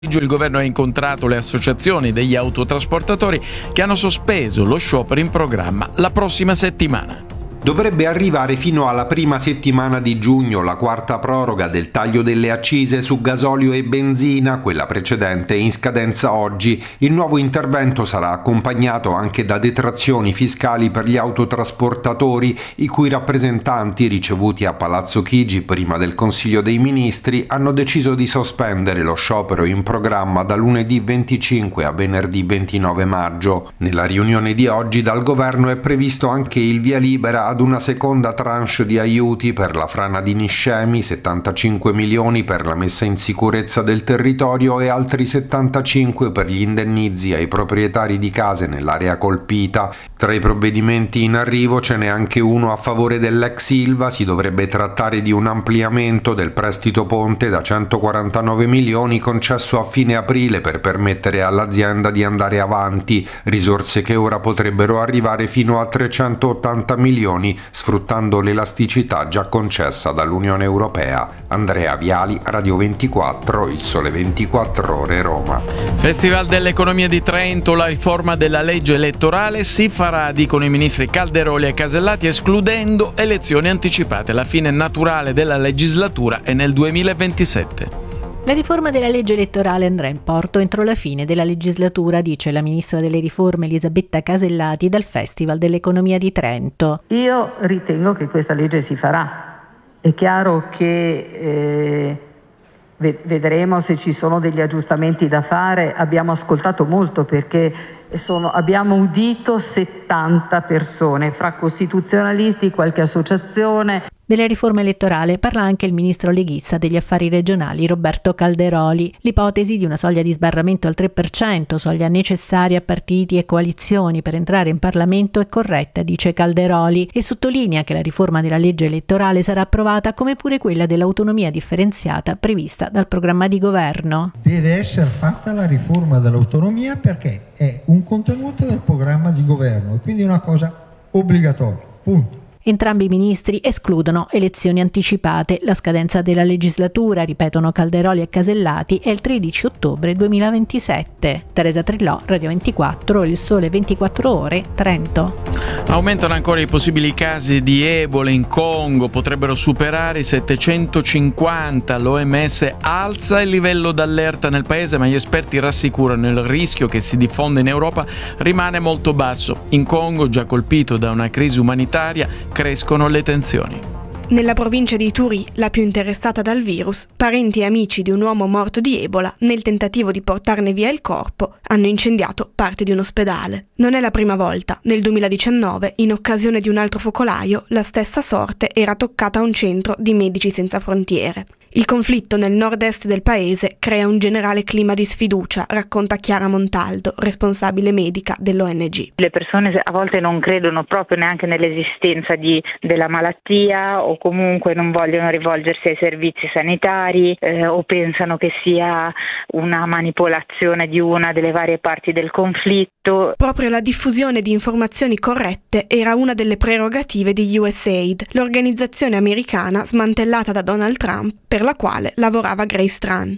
Il governo ha incontrato le associazioni degli autotrasportatori che hanno sospeso lo sciopero in programma la prossima settimana. Dovrebbe arrivare fino alla prima settimana di giugno la quarta proroga del taglio delle accise su gasolio e benzina, quella precedente in scadenza oggi. Il nuovo intervento sarà accompagnato anche da detrazioni fiscali per gli autotrasportatori, i cui rappresentanti, ricevuti a Palazzo Chigi prima del Consiglio dei Ministri, hanno deciso di sospendere lo sciopero in programma da lunedì 25 a venerdì 29 maggio. Nella riunione di oggi dal governo è previsto anche il via libera ad una seconda tranche di aiuti per la frana di Niscemi, 75 milioni per la messa in sicurezza del territorio e altri 75 per gli indennizi ai proprietari di case nell'area colpita. Tra i provvedimenti in arrivo ce n'è anche uno a favore dell'ex Ilva. Si dovrebbe trattare di un ampliamento del prestito ponte da 149 milioni concesso a fine aprile per permettere all'azienda di andare avanti, risorse che ora potrebbero arrivare fino a 380 milioni sfruttando l'elasticità già concessa dall'Unione Europea. Andrea Viali, Radio 24, Il Sole 24 Ore, Roma. Festival dell'Economia di Trento, la riforma della legge elettorale si farà, dicono i ministri Calderoli e Casellati, escludendo elezioni anticipate. La fine naturale della legislatura è nel 2027. La riforma della legge elettorale andrà in porto entro la fine della legislatura, dice la ministra delle riforme Elisabetta Casellati dal Festival dell'Economia di Trento. Io ritengo che questa legge si farà. È chiaro che vedremo se ci sono degli aggiustamenti da fare. Abbiamo ascoltato molto perché abbiamo udito 70 persone, fra costituzionalisti, qualche associazione. Della riforma elettorale parla anche il ministro leghista degli affari regionali Roberto Calderoli. L'ipotesi di una soglia di sbarramento al 3%, soglia necessaria a partiti e coalizioni per entrare in Parlamento, è corretta, dice Calderoli, e sottolinea che la riforma della legge elettorale sarà approvata come pure quella dell'autonomia differenziata prevista dal programma di governo. Deve essere fatta la riforma dell'autonomia perché è un contenuto del programma di governo e quindi è una cosa obbligatoria, punto. Entrambi i ministri escludono elezioni anticipate. La scadenza della legislatura, ripetono Calderoli e Casellati, è il 13 ottobre 2027. Teresa Trillò, Radio 24, Il Sole 24 Ore, Trento. Aumentano ancora i possibili casi di Ebola in Congo, potrebbero superare i 750. L'OMS alza il livello d'allerta nel paese, ma gli esperti rassicurano il rischio che si diffonda in Europa rimane molto basso. In Congo, già colpito da una crisi umanitaria, crescono le tensioni. Nella provincia di Ituri, la più interessata dal virus, parenti e amici di un uomo morto di Ebola, nel tentativo di portarne via il corpo, hanno incendiato parte di un ospedale. Non è la prima volta. Nel 2019, in occasione di un altro focolaio, la stessa sorte era toccata a un centro di Medici Senza Frontiere. Il conflitto nel nord-est del paese crea un generale clima di sfiducia, racconta Chiara Montaldo, responsabile medica dell'ONG. Le persone a volte non credono proprio neanche nell'esistenza della malattia o comunque non vogliono rivolgersi ai servizi sanitari o pensano che sia una manipolazione di una delle varie parti del conflitto. Proprio la diffusione di informazioni corrette era una delle prerogative di USAID, l'organizzazione americana smantellata da Donald Trump per la quale lavorava Grace Tran.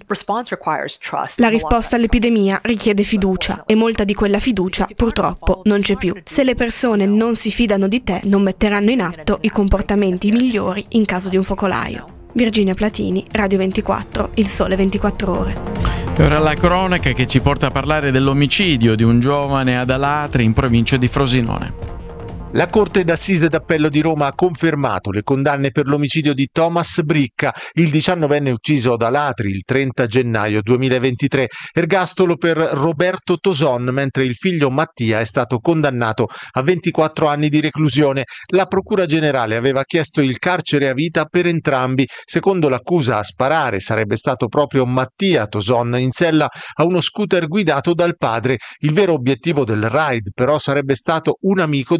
La risposta all'epidemia richiede fiducia e molta di quella fiducia purtroppo non c'è più. Se le persone non si fidano di te, non metteranno in atto i comportamenti migliori in caso di un focolaio. Virginia Platini, Radio 24, Il Sole 24 Ore. E ora la cronaca che ci porta a parlare dell'omicidio di un giovane ad Alatri in provincia di Frosinone. La Corte d'Assise d'Appello di Roma ha confermato le condanne per l'omicidio di Thomas Bricca, il 19enne ucciso ad Alatri il 30 gennaio 2023, ergastolo per Roberto Toson, mentre il figlio Mattia è stato condannato a 24 anni di reclusione. La Procura Generale aveva chiesto il carcere a vita per entrambi. Secondo l'accusa, a sparare sarebbe stato proprio Mattia Toson in sella a uno scooter guidato dal padre. Il vero obiettivo del raid però sarebbe stato un amico della vittima.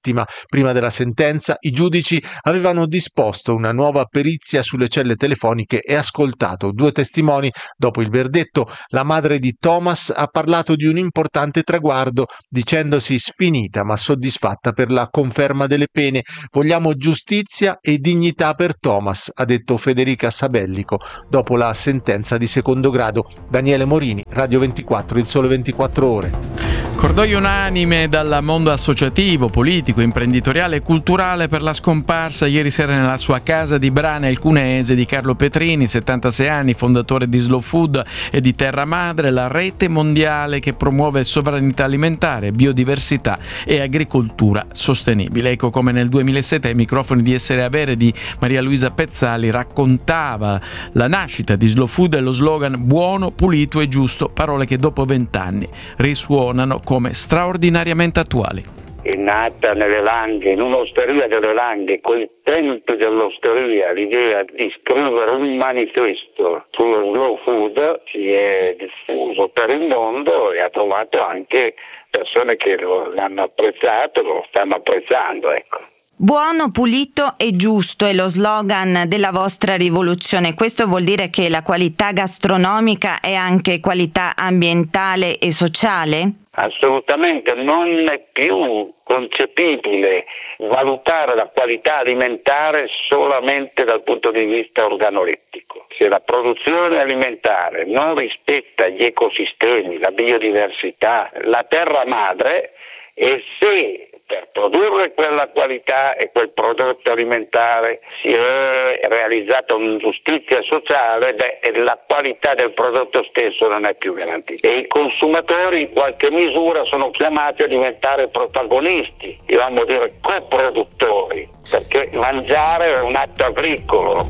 vittima. Prima della sentenza, i giudici avevano disposto una nuova perizia sulle celle telefoniche e ascoltato 2 testimoni. Dopo il verdetto, la madre di Thomas ha parlato di un importante traguardo, dicendosi sfinita ma soddisfatta per la conferma delle pene. Vogliamo giustizia e dignità per Thomas, ha detto Federica Sabellico dopo la sentenza di secondo grado. Daniele Morini, Radio 24, Il Sole 24 Ore. Cordoglio unanime dal mondo associativo, politico, imprenditoriale e culturale per la scomparsa ieri sera nella sua casa di Brana il Cuneese di Carlo Petrini, 76 anni, fondatore di Slow Food e di Terra Madre, la rete mondiale che promuove sovranità alimentare, biodiversità e agricoltura sostenibile. Ecco come nel 2007 ai microfoni di Essere Avere di Maria Luisa Pezzali raccontava la nascita di Slow Food e lo slogan buono, pulito e giusto, parole che dopo 20 anni risuonano come straordinariamente attuali. È nata nelle Langhe, in un'osteria delle Langhe, coi tempi dell'osteria, l'idea di scrivere un manifesto sullo slow food si è diffuso per il mondo e ha trovato anche persone che lo hanno apprezzato, lo stanno apprezzando, ecco. Buono, pulito e giusto è lo slogan della vostra rivoluzione. Questo vuol dire che la qualità gastronomica è anche qualità ambientale e sociale? Assolutamente, non è più concepibile valutare la qualità alimentare solamente dal punto di vista organolettico. Se la produzione alimentare non rispetta gli ecosistemi, la biodiversità, la terra madre, e se per produrre quella qualità e quel prodotto alimentare si è realizzata un'ingiustizia sociale, la qualità del prodotto stesso non è più garantita. E i consumatori in qualche misura sono chiamati a diventare protagonisti, dobbiamo dire coproduttori, perché mangiare è un atto agricolo.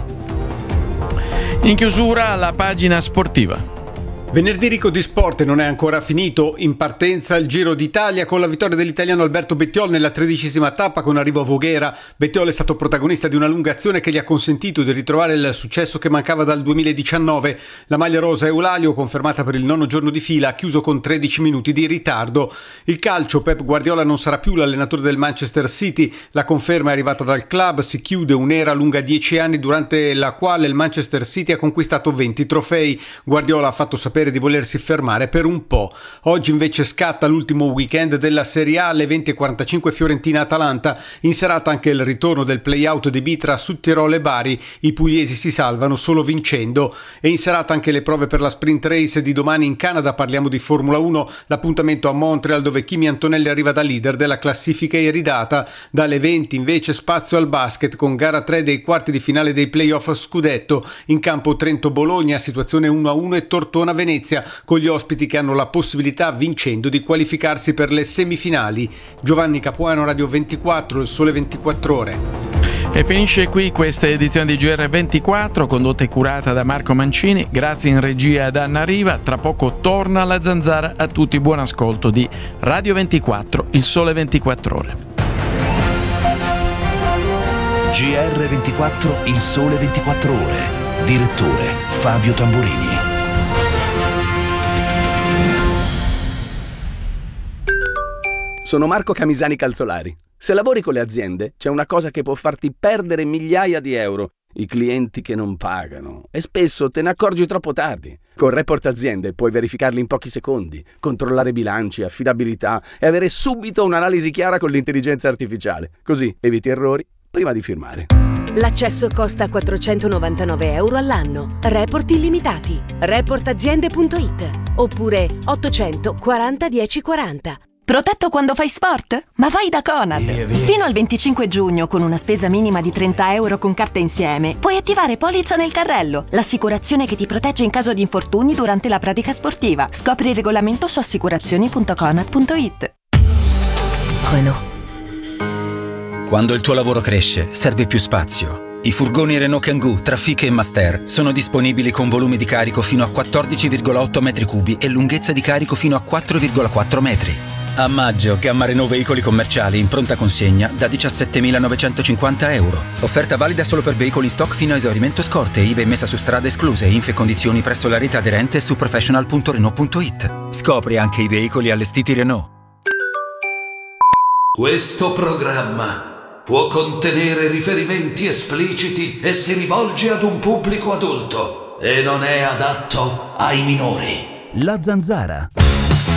In chiusura la pagina sportiva. Venerdì ricco di sport e non è ancora finito. In partenza il Giro d'Italia con la vittoria dell'italiano Alberto Bettiol nella 13ª tappa con arrivo a Voghera. Bettiol è stato protagonista di una lunga azione che gli ha consentito di ritrovare il successo che mancava dal 2019. La maglia rosa Eulalio, confermata per il 9° giorno di fila, ha chiuso con 13 minuti di ritardo. Il calcio, Pep Guardiola non sarà più l'allenatore del Manchester City. La conferma è arrivata dal club, si chiude un'era lunga 10 anni durante la quale il Manchester City ha conquistato 20 trofei. Guardiola ha fatto sapere di volersi fermare per un po'. Oggi invece scatta l'ultimo weekend della Serie A alle 20:45 Fiorentina-Atalanta. In serata anche il ritorno del play-out di Bitra su Tirolo e Bari. I pugliesi si salvano solo vincendo. E in serata anche le prove per la sprint race di domani in Canada. Parliamo di Formula 1. L'appuntamento a Montreal dove Kimi Antonelli arriva da leader della classifica iridata. Dalle 20 invece spazio al basket con gara 3 dei quarti di finale dei play-off scudetto. In campo Trento-Bologna, situazione 1-1 e Tortona-Venezia, con gli ospiti che hanno la possibilità, vincendo, di qualificarsi per le semifinali. Giovanni Capuano, Radio 24, Il Sole 24 Ore. E finisce qui questa edizione di GR24, condotta e curata da Marco Mancini. Grazie in regia ad Anna Riva. Tra poco torna la Zanzara. A tutti buon ascolto di Radio 24, Il Sole 24 Ore. GR24, Il Sole 24 Ore. Direttore Fabio Tamburini. Sono Marco Camisani Calzolari. Se lavori con le aziende, c'è una cosa che può farti perdere migliaia di euro: i clienti che non pagano. E spesso te ne accorgi troppo tardi. Con Report Aziende puoi verificarli in pochi secondi, controllare bilanci, affidabilità e avere subito un'analisi chiara con l'intelligenza artificiale. Così eviti errori prima di firmare. L'accesso costa 499 euro all'anno. Report illimitati. Reportaziende.it oppure 840 1040. Protetto quando fai sport? Ma vai da Conad! Fino al 25 giugno, con una spesa minima di 30 euro con carta insieme, puoi attivare Polizza nel carrello, l'assicurazione che ti protegge in caso di infortuni durante la pratica sportiva. Scopri il regolamento su assicurazioni.conad.it. Renault. Quando il tuo lavoro cresce, serve più spazio. I furgoni Renault Kangoo, Trafic e Master sono disponibili con volumi di carico fino a 14,8 metri cubi e lunghezza di carico fino a 4,4 metri. A maggio, gamma Renault veicoli commerciali in pronta consegna da 17.950 euro. Offerta valida solo per veicoli in stock fino a esaurimento scorte, IVA e messa su strada escluse, info e condizioni presso la rete aderente su professional.renault.it. Scopri anche i veicoli allestiti Renault. Questo programma può contenere riferimenti espliciti e si rivolge ad un pubblico adulto e non è adatto ai minori. La Zanzara.